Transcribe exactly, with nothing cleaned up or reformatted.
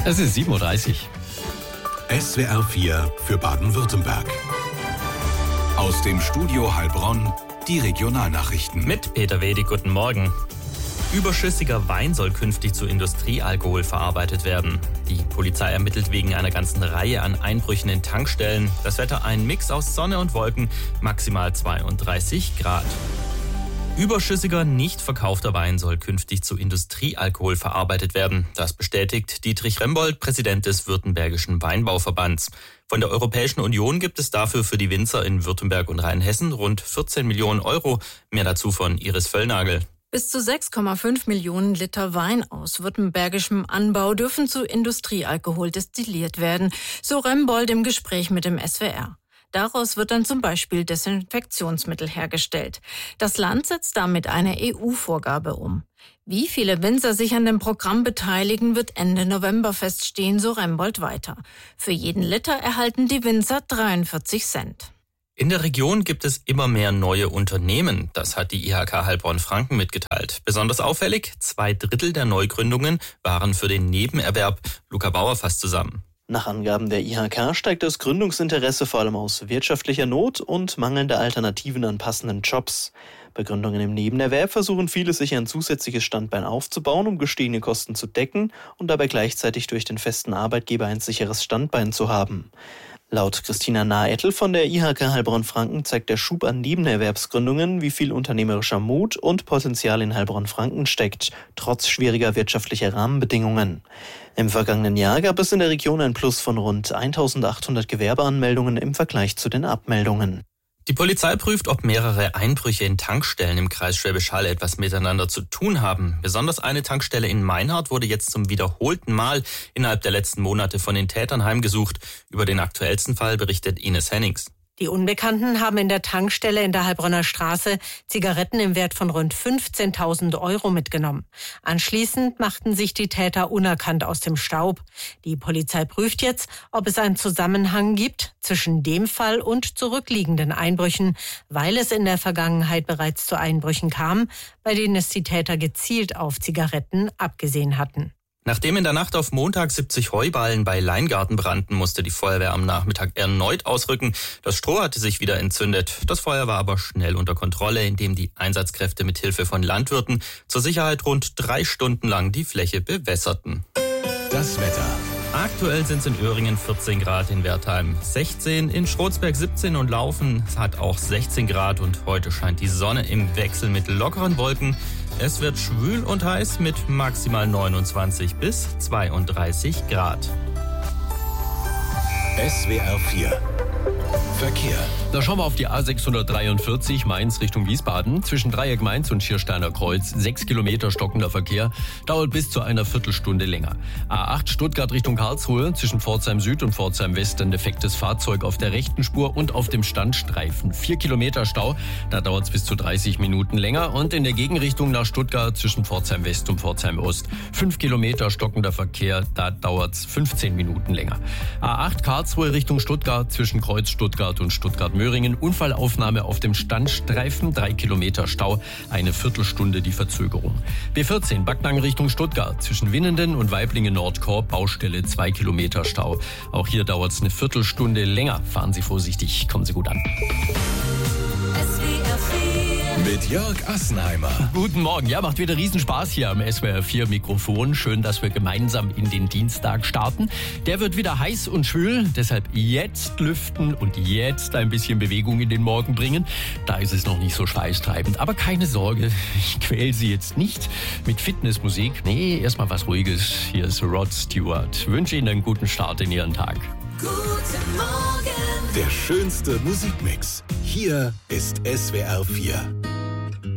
Es ist sieben Uhr dreißig. S W R vier für Baden-Württemberg. Aus dem Studio Heilbronn die Regionalnachrichten. Mit Peter Wedig, guten Morgen. Überschüssiger Wein soll künftig zu Industriealkohol verarbeitet werden. Die Polizei ermittelt wegen einer ganzen Reihe an Einbrüchen in Tankstellen. Das Wetter ein Mix aus Sonne und Wolken, maximal zweiunddreißig Grad. Überschüssiger, nicht verkaufter Wein soll künftig zu Industriealkohol verarbeitet werden. Das bestätigt Dietrich Rembold, Präsident des Württembergischen Weinbauverbands. Von der Europäischen Union gibt es dafür für die Winzer in Württemberg und Rheinhessen rund vierzehn Millionen Euro. Mehr dazu von Iris Völlnagel. Bis zu sechs Komma fünf Millionen Liter Wein aus württembergischem Anbau dürfen zu Industriealkohol destilliert werden, so Rembold im Gespräch mit dem S W R. Daraus wird dann zum Beispiel Desinfektionsmittel hergestellt. Das Land setzt damit eine E U-Vorgabe um. Wie viele Winzer sich an dem Programm beteiligen, wird Ende November feststehen, so Rembold weiter. Für jeden Liter erhalten die Winzer dreiundvierzig Cent. In der Region gibt es immer mehr neue Unternehmen. Das hat die I H K Heilbronn-Franken mitgeteilt. Besonders auffällig, zwei Drittel der Neugründungen waren für den Nebenerwerb. Luca Bauer fasst zusammen. Nach Angaben der I H K steigt das Gründungsinteresse vor allem aus wirtschaftlicher Not und mangelnder Alternativen an passenden Jobs. Bei Gründungen im Nebenerwerb versuchen viele, sich ein zusätzliches Standbein aufzubauen, um gestiegene Kosten zu decken und dabei gleichzeitig durch den festen Arbeitgeber ein sicheres Standbein zu haben. Laut Christina Nahetl von der I H K Heilbronn-Franken zeigt der Schub an Nebenerwerbsgründungen, wie viel unternehmerischer Mut und Potenzial in Heilbronn-Franken steckt, trotz schwieriger wirtschaftlicher Rahmenbedingungen. Im vergangenen Jahr gab es in der Region ein Plus von rund eintausendachthundert Gewerbeanmeldungen im Vergleich zu den Abmeldungen. Die Polizei prüft, ob mehrere Einbrüche in Tankstellen im Kreis Schwäbisch Hall etwas miteinander zu tun haben. Besonders eine Tankstelle in Meinhardt wurde jetzt zum wiederholten Mal innerhalb der letzten Monate von den Tätern heimgesucht. Über den aktuellsten Fall berichtet Ines Hennings. Die Unbekannten haben in der Tankstelle in der Heilbronner Straße Zigaretten im Wert von rund fünfzehntausend Euro mitgenommen. Anschließend machten sich die Täter unerkannt aus dem Staub. Die Polizei prüft jetzt, ob es einen Zusammenhang gibt zwischen dem Fall und zurückliegenden Einbrüchen, weil es in der Vergangenheit bereits zu Einbrüchen kam, bei denen es die Täter gezielt auf Zigaretten abgesehen hatten. Nachdem in der Nacht auf Montag siebzig Heuballen bei Leingarten brannten, musste die Feuerwehr am Nachmittag erneut ausrücken. Das Stroh hatte sich wieder entzündet. Das Feuer war aber schnell unter Kontrolle, indem die Einsatzkräfte mit Hilfe von Landwirten zur Sicherheit rund drei Stunden lang die Fläche bewässerten. Das Wetter. Aktuell sind es in Öhringen vierzehn Grad, in Wertheim sechzehn, in Schrotsberg siebzehn und Laufen hat auch sechzehn Grad und heute scheint die Sonne im Wechsel mit lockeren Wolken. Es wird schwül und heiß mit maximal neunundzwanzig bis zweiunddreißig Grad. S W R vier Verkehr. Da schauen wir auf die A sechshundertdreiundvierzig Mainz Richtung Wiesbaden. Zwischen Dreieck Mainz und Schiersteiner Kreuz. Sechs Kilometer stockender Verkehr. Dauert bis zu einer Viertelstunde länger. A acht Stuttgart Richtung Karlsruhe. Zwischen Pforzheim Süd und Pforzheim West ein defektes Fahrzeug auf der rechten Spur und auf dem Standstreifen. Vier Kilometer Stau. Da dauert es bis zu dreißig Minuten länger. Und in der Gegenrichtung nach Stuttgart zwischen Pforzheim West und Pforzheim Ost. Fünf Kilometer stockender Verkehr. Da dauert es fünfzehn Minuten länger. A acht Karlsruhe Richtung Stuttgart. Zwischen Kreuz Stuttgart und Stuttgart-Möhringen. Unfallaufnahme auf dem Standstreifen. Drei Kilometer Stau. Eine Viertelstunde die Verzögerung. B vierzehn Backnang Richtung Stuttgart. Zwischen Winnenden und Weiblingen-Nordkorb. Baustelle. Zwei Kilometer Stau. Auch hier dauert es eine Viertelstunde länger. Fahren Sie vorsichtig. Kommen Sie gut an. Mit Jörg Assenheimer. Guten Morgen. Ja, macht wieder Riesenspaß hier am S W R vier Mikrofon. Schön, dass wir gemeinsam in den Dienstag starten. Der wird wieder heiß und schwül. Deshalb jetzt lüften und jetzt ein bisschen Bewegung in den Morgen bringen. Da ist es noch nicht so schweißtreibend. Aber keine Sorge, ich quäle Sie jetzt nicht mit Fitnessmusik. Nee, erstmal was Ruhiges. Hier ist Rod Stewart. Wünsche Ihnen einen guten Start in Ihren Tag. Guten Morgen. Der schönste Musikmix. Hier ist S W R vier.